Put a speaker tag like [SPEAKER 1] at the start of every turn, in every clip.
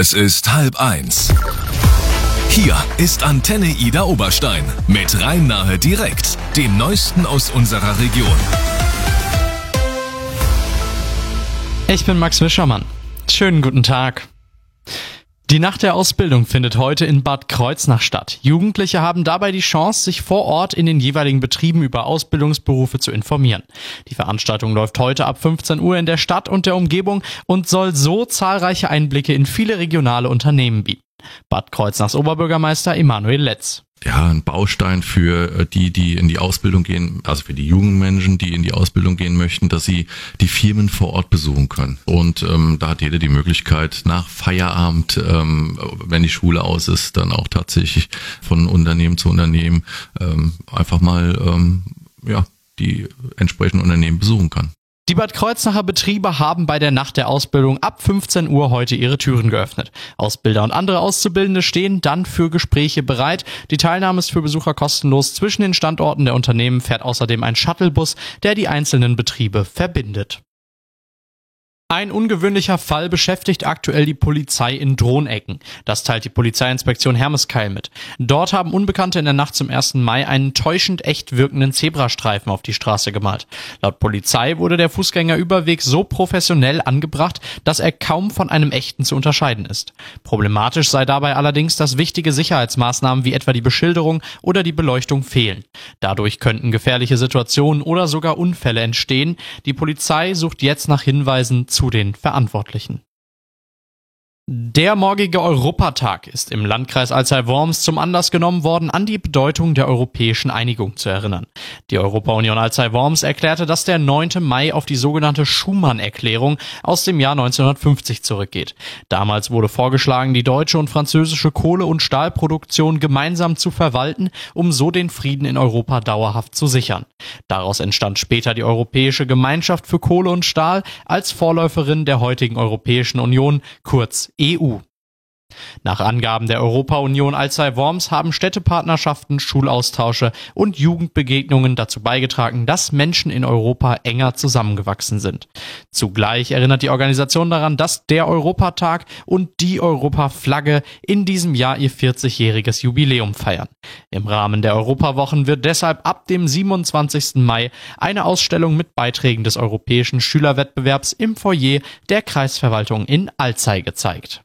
[SPEAKER 1] Es ist 12:30. Hier ist Antenne Ida Oberstein mit Rhein-Nahe direkt, dem Neuesten aus unserer Region.
[SPEAKER 2] Ich bin Max Wischermann. Schönen guten Tag. Die Nacht der Ausbildung findet heute in Bad Kreuznach statt. Jugendliche haben dabei die Chance, sich vor Ort in den jeweiligen Betrieben über Ausbildungsberufe zu informieren. Die Veranstaltung läuft heute ab 15 Uhr in der Stadt und der Umgebung und soll so zahlreiche Einblicke in viele regionale Unternehmen bieten. Bad Kreuznachs Oberbürgermeister Emanuel Letz.
[SPEAKER 3] Ja, ein Baustein für die in die Ausbildung gehen, also für die jungen Menschen, die in die Ausbildung gehen möchten, dass sie die Firmen vor Ort besuchen können. Und da hat jeder die Möglichkeit, nach Feierabend, wenn die Schule aus ist, dann auch tatsächlich von Unternehmen zu Unternehmen einfach mal die entsprechenden Unternehmen besuchen kann.
[SPEAKER 2] Die Bad Kreuznacher Betriebe haben bei der Nacht der Ausbildung ab 15 Uhr heute ihre Türen geöffnet. Ausbilder und andere Auszubildende stehen dann für Gespräche bereit. Die Teilnahme ist für Besucher kostenlos. Zwischen den Standorten der Unternehmen fährt außerdem ein Shuttlebus, der die einzelnen Betriebe verbindet. Ein ungewöhnlicher Fall beschäftigt aktuell die Polizei in Drohnecken. Das teilt die Polizeiinspektion Hermeskeil mit. Dort haben Unbekannte in der Nacht zum 1. Mai einen täuschend echt wirkenden Zebrastreifen auf die Straße gemalt. Laut Polizei wurde der Fußgängerüberweg so professionell angebracht, dass er kaum von einem echten zu unterscheiden ist. Problematisch sei dabei allerdings, dass wichtige Sicherheitsmaßnahmen wie etwa die Beschilderung oder die Beleuchtung fehlen. Dadurch könnten gefährliche Situationen oder sogar Unfälle entstehen. Die Polizei sucht jetzt nach Hinweisen zu den Verantwortlichen. Der morgige Europatag ist im Landkreis Alzey-Worms zum Anlass genommen worden, an die Bedeutung der europäischen Einigung zu erinnern. Die Europa-Union Alzey-Worms erklärte, dass der 9. Mai auf die sogenannte Schuman-Erklärung aus dem Jahr 1950 zurückgeht. Damals wurde vorgeschlagen, die deutsche und französische Kohle- und Stahlproduktion gemeinsam zu verwalten, um so den Frieden in Europa dauerhaft zu sichern. Daraus entstand später die Europäische Gemeinschaft für Kohle und Stahl als Vorläuferin der heutigen Europäischen Union, kurz EU. Nach Angaben der Europa-Union Alzey-Worms haben Städtepartnerschaften, Schulaustausche und Jugendbegegnungen dazu beigetragen, dass Menschen in Europa enger zusammengewachsen sind. Zugleich erinnert die Organisation daran, dass der Europatag und die Europaflagge in diesem Jahr ihr 40-jähriges Jubiläum feiern. Im Rahmen der Europawochen wird deshalb ab dem 27. Mai eine Ausstellung mit Beiträgen des Europäischen Schülerwettbewerbs im Foyer der Kreisverwaltung in Alzey gezeigt.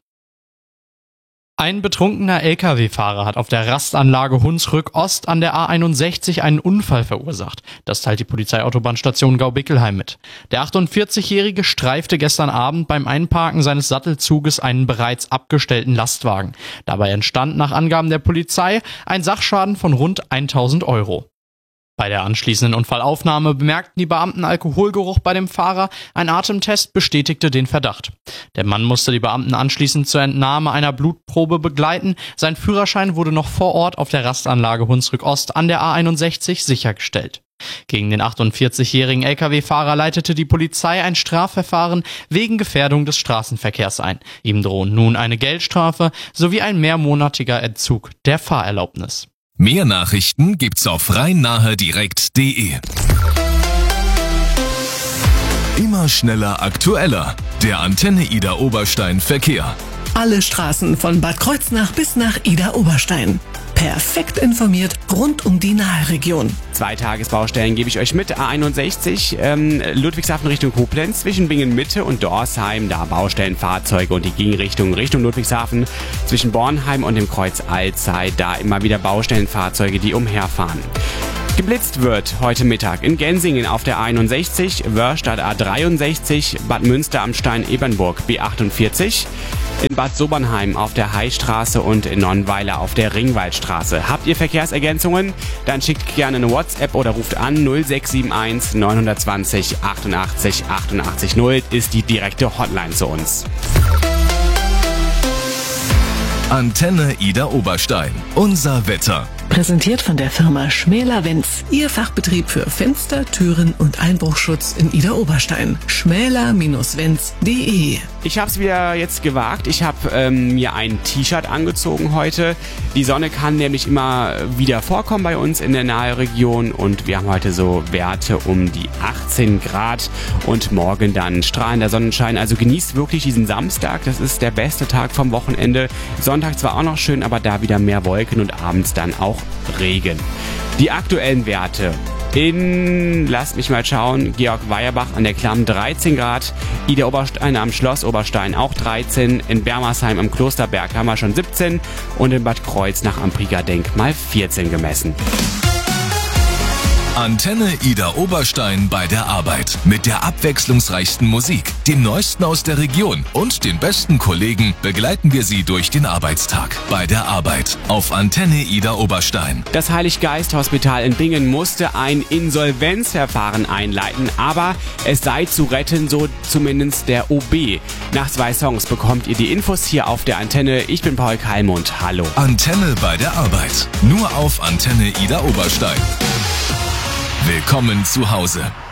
[SPEAKER 2] Ein betrunkener Lkw-Fahrer hat auf der Rastanlage Hunsrück Ost an der A61 einen Unfall verursacht. Das teilt die Polizeiautobahnstation Gau-Bickelheim mit. Der 48-Jährige streifte gestern Abend beim Einparken seines Sattelzuges einen bereits abgestellten Lastwagen. Dabei entstand nach Angaben der Polizei ein Sachschaden von rund 1.000 Euro. Bei der anschließenden Unfallaufnahme bemerkten die Beamten Alkoholgeruch bei dem Fahrer. Ein Atemtest bestätigte den Verdacht. Der Mann musste die Beamten anschließend zur Entnahme einer Blutprobe begleiten. Sein Führerschein wurde noch vor Ort auf der Rastanlage Hunsrück Ost an der A61 sichergestellt. Gegen den 48-jährigen Lkw-Fahrer leitete die Polizei ein Strafverfahren wegen Gefährdung des Straßenverkehrs ein. Ihm drohen nun eine Geldstrafe sowie ein mehrmonatiger Entzug der Fahrerlaubnis.
[SPEAKER 1] Mehr Nachrichten gibt's auf rhein-nahe-direkt.de. Immer schneller, aktueller. Der Antenne Ida Oberstein Verkehr.
[SPEAKER 4] Alle Straßen von Bad Kreuznach bis nach Ida Oberstein. Perfekt informiert rund um die Nahe-Region.
[SPEAKER 5] 2 Tagesbaustellen gebe ich euch mit. A61 Ludwigshafen Richtung Koblenz, zwischen Bingen-Mitte und Dorsheim. Da Baustellenfahrzeuge und die Gegenrichtung Richtung Ludwigshafen. Zwischen Bornheim und dem Kreuz Alzey. Da immer wieder Baustellenfahrzeuge, die umherfahren. Geblitzt wird heute Mittag in Gensingen auf der A61, Wörstadt A63, Bad Münster am Stein-Ebernburg B48, in Bad Sobernheim auf der Heistraße und in Nonnweiler auf der Ringwaldstraße. Habt ihr Verkehrsergänzungen? Dann schickt gerne eine WhatsApp oder ruft an 0671 920 88 88 0 ist die direkte Hotline zu uns.
[SPEAKER 1] Antenne Ida Oberstein. Unser Wetter.
[SPEAKER 4] Präsentiert von der Firma Schmäler-Wenz. Ihr Fachbetrieb für Fenster, Türen und Einbruchschutz in Idar-Oberstein. schmäler-wenz.de.
[SPEAKER 5] Ich habe es wieder jetzt gewagt. Ich habe mir ein T-Shirt angezogen heute. Die Sonne kann nämlich immer wieder vorkommen bei uns in der Naheregion und wir haben heute so Werte um die 18 Grad und morgen dann strahlender Sonnenschein. Also genießt wirklich diesen Samstag. Das ist der beste Tag vom Wochenende. Sonntag zwar auch noch schön, aber da wieder mehr Wolken und abends dann auch Regen. Die aktuellen Werte. Lasst mich mal schauen, Georg Weierbach an der Klamm 13 Grad, Idar Oberstein am Schloss Oberstein auch 13, in Bermersheim am Klosterberg haben wir schon 17 und in Bad Kreuznach am Prieger-Denkmal 14 gemessen.
[SPEAKER 1] Antenne Idar Oberstein bei der Arbeit. Mit der abwechslungsreichsten Musik, dem Neuesten aus der Region und den besten Kollegen begleiten wir Sie durch den Arbeitstag. Bei der Arbeit auf Antenne Idar Oberstein.
[SPEAKER 5] Das Heiliggeist-Hospital in Bingen musste ein Insolvenzverfahren einleiten, aber es sei zu retten, so zumindest der OB. Nach 2 Songs bekommt ihr die Infos hier auf der Antenne. Ich bin Paul Kalmund. Hallo.
[SPEAKER 1] Antenne bei der Arbeit. Nur auf Antenne Idar Oberstein. Willkommen zu Hause.